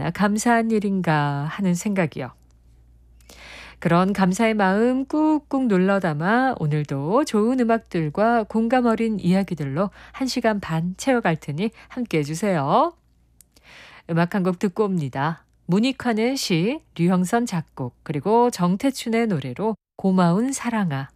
얼마나 감사한 일인가 하는 생각이요. 그런 감사의 마음 꾹꾹 눌러 담아 오늘도 좋은 음악들과 공감 어린 이야기들로 1시간 반 채워갈 테니 함께 해주세요. 음악 한 곡 듣고 옵니다. 문익환의 시, 류형선 작곡, 그리고 정태춘의 노래로 고마운 사랑아.